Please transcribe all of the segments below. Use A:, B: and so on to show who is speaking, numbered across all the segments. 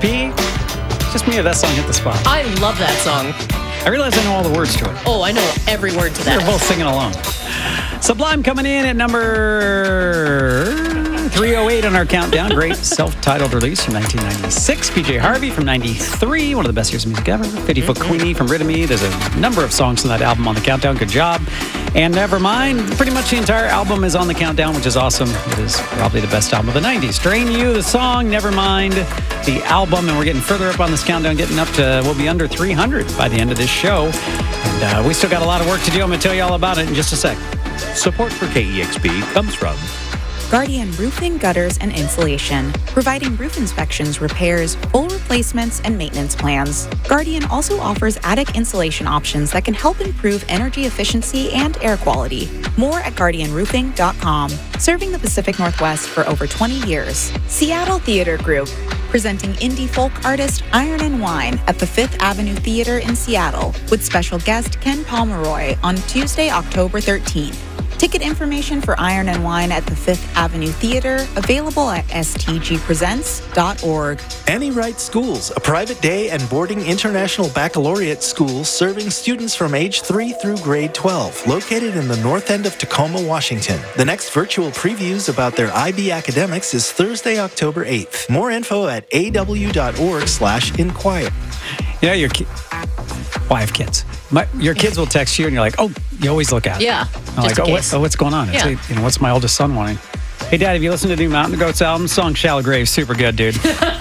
A: KEXP. Just me or that song hit the spot.
B: I love that song.
A: I realize I know all the words to it.
B: Oh, I know every word to that.
A: We're both singing along. Sublime coming in at number 308 on our countdown. Great self-titled release from 1996. PJ Harvey from 93. One of the best years of music ever. 50 Foot Queenie from Rid of Me. There's a number of songs from that album on the countdown. Good job. And Nevermind. Pretty much the entire album is on the countdown, which is awesome. It is probably the best album of the 90s. Drain You, the song. Nevermind, the album. And we're getting further up on this countdown, getting up to, we'll be under 300 by the end of this show. And we still got a lot of work to do. I'm going to tell you all about it in just a sec.
C: Support for KEXP comes from
D: Guardian Roofing, Gutters, and Insulation, providing roof inspections, repairs, full replacements, and maintenance plans. Guardian also offers attic insulation options that can help improve energy efficiency and air quality. More at guardianroofing.com. Serving the Pacific Northwest for over 20 years. Seattle Theater Group, presenting indie folk artist Iron and Wine at the Fifth Avenue Theater in Seattle, with special guest Ken Pomeroy on Tuesday, October 13th. Ticket information for Iron and Wine at the Fifth Avenue Theater available at stgpresents.org.
E: Annie Wright Schools, a private day and boarding international baccalaureate school serving students from age 3 through grade 12, located in the north end of Tacoma, Washington. The next virtual previews about their IB academics is Thursday, October 8th. More info at aw.org/inquire.
A: You know, I have kids. Your kids will text you and you're like, oh, you always look at it.
B: Yeah.
A: I'm like, what's going on?
B: Yeah.
A: It's, what's my oldest son wanting? Hey, Dad, have you listened to the new Mountain Goats album? Song Shallow Grave, super good, dude.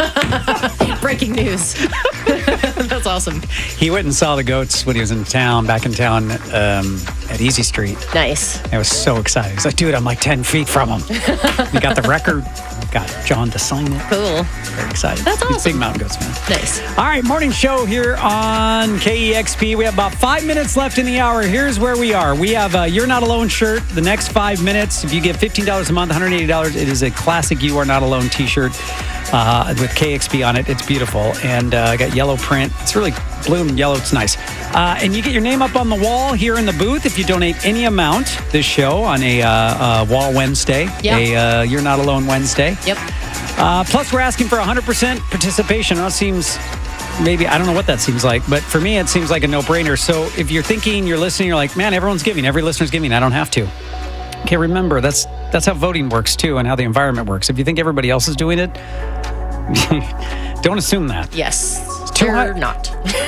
B: Breaking news. That's awesome.
A: He went and saw the Goats when he was back in town at Easy Street.
B: Nice.
A: I was so excited. He's like, dude, I'm like 10 feet from him. We got the record. Got John to sign it.
B: Cool.
A: Very excited.
B: That's awesome.
A: He's a big Mountain Goats fan.
B: Nice.
A: All right, morning show here on KEXP. We have about 5 minutes left in the hour. Here's where we are. We have a You're Not Alone shirt. The next 5 minutes, if you give $15 a month, $180, it is a classic You Are Not Alone t-shirt with KEXP on it. It's beautiful. And I got yellow print. It's really blue and yellow. It's nice. And you get your name up on the wall here in the booth if you donate any amount this show on a Wall Wednesday, a You're Not Alone Wednesday.
B: Yep.
A: Plus, we're asking for 100% participation. That seems, maybe, I don't know what that seems like, but for me, it seems like a no-brainer. So if you're thinking, you're listening, you're like, man, everyone's giving. Every listener's giving. I don't have to. Okay, remember, that's how voting works, too, and how the environment works. If you think everybody else is doing it, don't assume that.
B: Yes. You're not.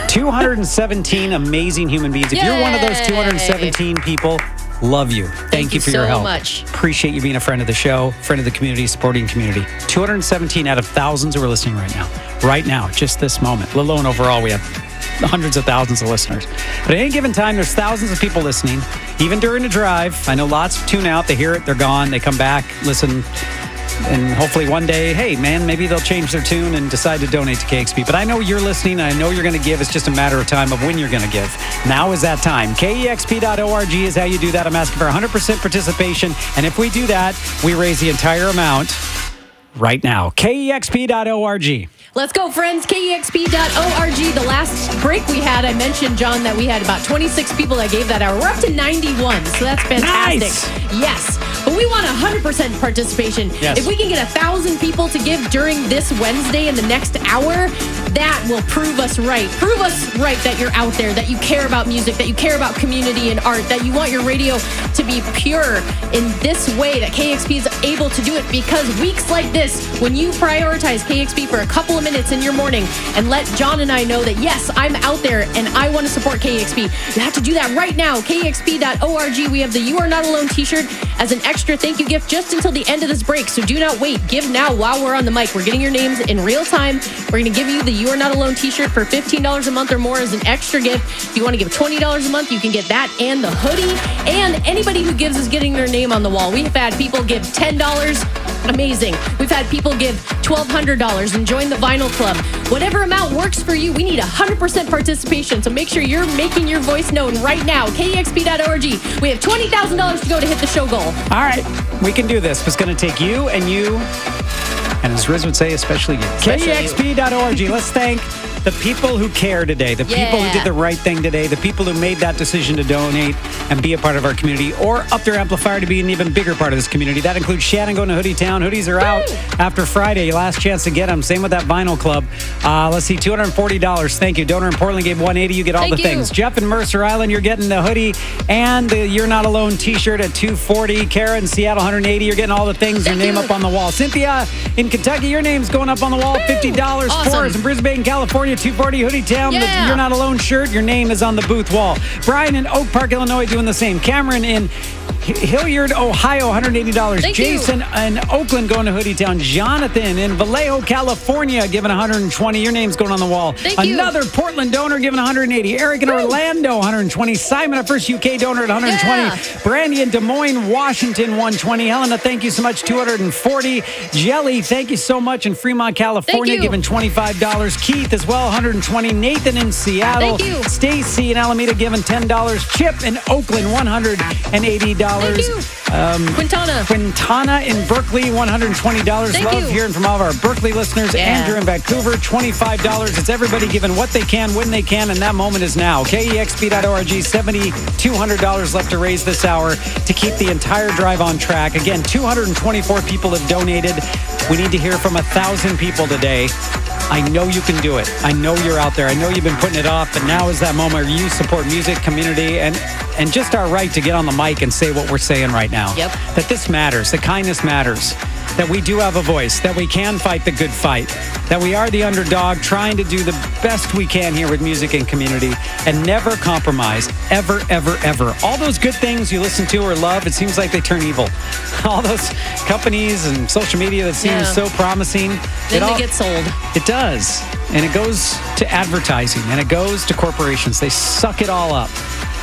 A: 217 amazing human beings. If you're one of those 217 people, love you. Thank you for your help.
B: so much.
A: Appreciate you being a friend of the show, friend of the community, supporting community. 217 out of thousands who are listening right now. Right now, just this moment. Let alone overall, we have hundreds of thousands of listeners. But at any given time, there's thousands of people listening, even during the drive. I know lots tune out, they hear it, they're gone, they come back, listen, and hopefully one day, hey, man, maybe they'll change their tune and decide to donate to KEXP. But I know you're listening, and I know you're going to give. It's just a matter of time of when you're going to give. Now is that time. KEXP.org is how you do that. I'm asking for 100% participation, and if we do that, we raise the entire amount right now. KEXP.org.
B: Let's go, friends. KEXP.org. The last break we had, I mentioned, John, that we had about 26 people that gave that hour. We're up to 91, so that's fantastic.
A: Nice.
B: Yes, but we want 100% participation.
A: Yes.
B: If we can get 1,000 people to give during this Wednesday in the next hour, that will prove us right. Prove us right that you're out there, that you care about music, that you care about community and art, that you want your radio to be pure in this way, that KEXP is able to do it, because weeks like this, when you prioritize KEXP for a couple of minutes in your morning and let John and I know that, yes, I'm out there and I want to support KEXP, you have to do that right now. KEXP.org. We have the You Are Not Alone t-shirt as an extra thank you gift just until the end of this break. So do not wait. Give now while we're on the mic. We're getting your names in real time. We're going to give you the You Are Not Alone t-shirt for $15 a month or more as an extra gift. If you want to give $20 a month, you can get that and the hoodie. And anybody who gives is getting their name on the wall. We've had people give $10. Amazing. We've had people give $1,200 and join the Vinyl Club. Whatever amount works for you, we need 100% participation. So make sure you're making your voice known right now. KEXP.org. We have $20,000 to go to hit the show goal.
A: All right, we can do this. It's going to take you, and as Riz would say, especially you. KEXP.org. Let's thank The people who care today, the people who did the right thing today, the people who made that decision to donate and be a part of our community or up their amplifier to be an even bigger part of this community. That includes Shannon going to Hoodie Town. Hoodies are out after Friday. Last chance to get them. Same with that Vinyl Club. Let's see, $240. Thank you. Donor in Portland gave $180. You get all the things. Jeff in Mercer Island, you're getting the hoodie and the You're Not Alone t-shirt at $240. Kara in Seattle, $180. You're getting all the things. Your name up on the wall. Cynthia in Kentucky, your name's going up on the wall. $50.
B: Awesome.
A: Forrest in Brisbane, California, $240. Hoodie Town, the You're Not Alone shirt. Your name is on the booth wall. Brian in Oak Park, Illinois, doing the same. Cameron in Hilliard, Ohio, $180. Jason in Oakland going to Hoodie Town. Jonathan in Vallejo, California, giving $120. Your name's going on the wall. Another Portland donor giving $180. Eric in Orlando, $120. Simon, our first UK donor at $120. Yeah. Brandy in Des Moines, Washington, $120. Helena, thank you so much, $240. Jelly, thank you so much in Fremont, California, giving $25. Keith as well, $120. Nathan in Seattle. Stacy in Alameda giving $10. Chip in Oakland, $180. Quintana in Berkeley, $120. Love hearing from all of our Berkeley listeners. Andrew in Vancouver, $25. It's everybody giving what they can, when they can, and that moment is now. KEXP.org, $7,200 left to raise this hour to keep the entire drive on track. Again, 224 people have donated. We need to hear from 1,000 people today. I know you can do it. I know you're out there. I know you've been putting it off, but now is that moment where you support music, community, and just our right to get on the mic and say what we're saying right now. That this matters, that kindness matters, that we do have a voice, that we can fight the good fight, that we are the underdog trying to do the best we can here with music and community and never compromise, ever, ever, ever. All those good things you listen to or love, it seems like they turn evil. All those companies and social media that seems so promising.
B: Then they get sold.
A: It does. And it goes to advertising and it goes to corporations. They suck it all up.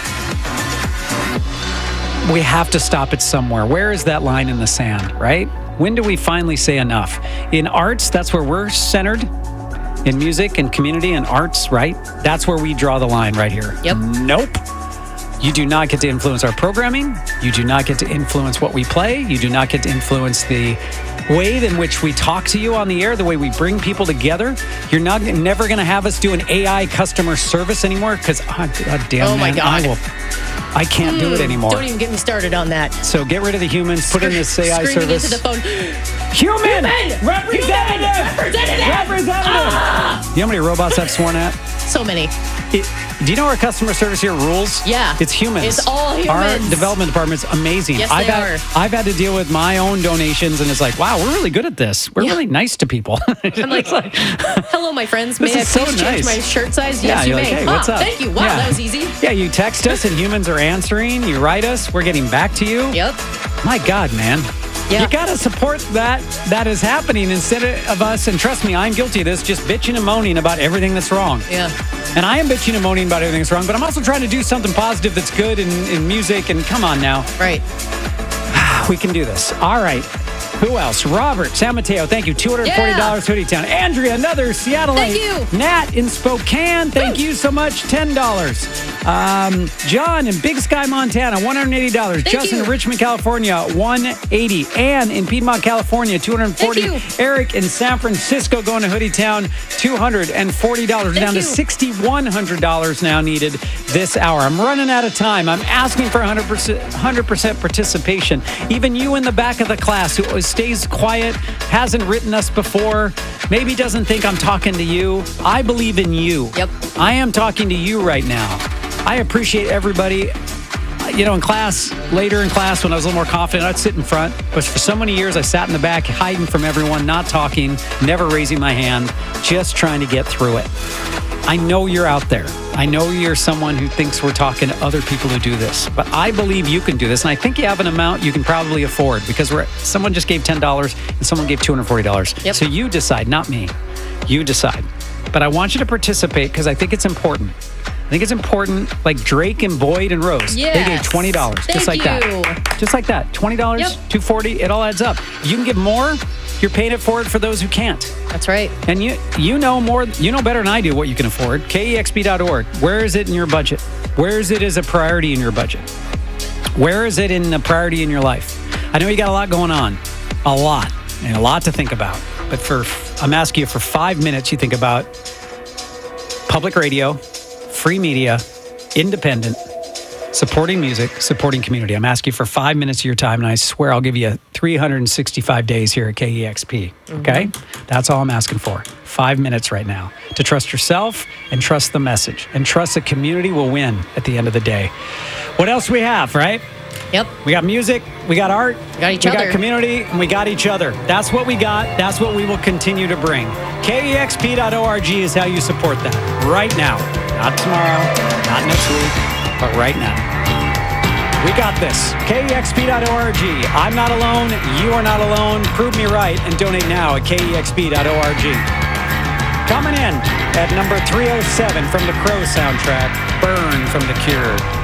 A: We have to stop it somewhere. Where is that line in the sand, right? When do we finally say enough? In arts, that's where we're centered. In music and community and arts, right? That's where we draw the line right here. Nope. You do not get to influence our programming. You do not get to influence what we play. You do not get to influence the way in which we talk to you on the air, the way we bring people together. You're never going to have us do an AI customer service anymore because, I can't do it anymore.
B: Don't even get me started on that.
A: So get rid of the humans, put in this AI service.
B: Into the phone.
A: Human! Representative! You know how many robots I've sworn at?
B: So many.
A: Do you know our customer service here rules?
B: Yeah.
A: It's humans.
B: It's all humans.
A: Our development department's amazing.
B: Yes,
A: I've had to deal with my own donations, and it's like, wow, we're really good at this. We're really nice to people.
B: I'm like, hello, my friends. May I please change my shirt size? Yes, you may.
A: Hey, what's up?
B: Thank you. Wow, that was easy.
A: Yeah, you text us, and humans are answering. You write us. We're getting back to you.
B: Yep.
A: My God, man. You got to support that is happening instead of us, and trust me, I'm guilty of this, just bitching and moaning about everything that's wrong.
B: Yeah.
A: And I am bitching and moaning about everything that's wrong, but I'm also trying to do something positive that's good in music, and come on now.
B: Right.
A: We can do this. All right. Who else? Robert, San Mateo, thank you. $240, Hoodie Town. Andrea, another Seattleite.
B: Thank you.
A: Nat in Spokane, thank you so much. $10. John in Big Sky, Montana, $180. Justin in Richmond, California, $180. Ann in Piedmont, California, $240. Eric in San Francisco going to Hoodie Town, $240. We're down to $6,100 now needed this hour. I'm running out of time. I'm asking for 100% participation. Even you in the back of the class who stays quiet, hasn't written us before, maybe doesn't think I'm talking to you. I believe in you.
B: Yep.
A: I am talking to you right now. I appreciate everybody. You know, later in class, when I was a little more confident, I'd sit in front. But for so many years, I sat in the back, hiding from everyone, not talking, never raising my hand, just trying to get through it. I know you're out there. I know you're someone who thinks we're talking to other people who do this. But I believe you can do this. And I think you have an amount you can probably afford because someone just gave $10 and someone gave $240.
B: Yep.
A: So you decide, not me. You decide. But I want you to participate because I think it's important. I think it's important, like Drake and Boyd and Rose.
B: Yes.
A: They gave $20, just like that. Just like that. $20, $240, it all adds up. You can give more, you're paying it forward for those who can't.
B: That's right.
A: And you know more, you know better than I do what you can afford. KEXP.org. Where is it in your budget? Where is it as a priority in your budget? Where is it in the priority in your life? I know you got a lot going on. A lot. And a lot to think about. But I'm asking you for 5 minutes, you think about Public radio, free media, independent, supporting music, supporting community. I'm asking for 5 minutes of your time, and I swear I'll give you 365 days here at KEXP. Okay? That's all I'm asking for. 5 minutes right now to trust yourself and trust the message and trust the community will win at the end of the day. What else we have, right?
B: Yep.
A: We got music, we got art,
B: We got each other.
A: We got community, and we got each other. That's what we got. That's what we will continue to bring. KEXP.org is how you support that right now. Not tomorrow, not next week, but right now. We got this. KEXP.org. I'm not alone. You are not alone. Prove me right and donate now at KEXP.org. Coming in at number 307 from the Crow soundtrack, Burn from The Cure.